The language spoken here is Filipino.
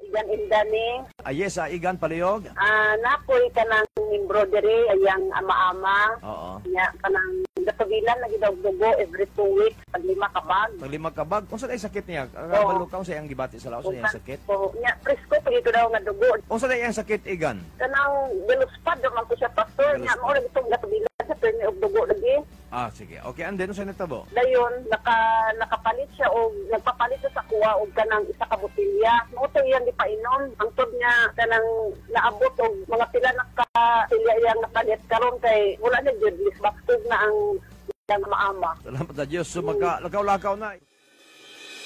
Igan Indani. Yes, Igan Palihog. Napoy ka ng embroidery, ayang ama-ama. Oo. Nya, kanang gatubilan, lagi daw dugo every 2 weeks, pag 5 kabag. Pag 5 kabag, kung saan ay sakit niya? Kabalukaw sa iyang gibati sa laos, sa iyang sakit? So, nya, presko, pag ito daw nga dugo. Kung saan ay iyang sakit, Igan? Kanang beluspad, naman ko siya, pastor. Nya, mo rin itong gatubilan sa turn of dugo lagi. Sige. Okay, and then, saan natabo? Dayon, nakapalit siya o nagpapalit siya sa kuha o kanang isa ka botilya. Muto iyang ipainom. Ang tod niya kanang naabot o mga pila nakatilya iyang napalit karon kay wala na jud, lisbaktog na ang maama. Salamat sa Diyos. So, lakaw-lakaw na.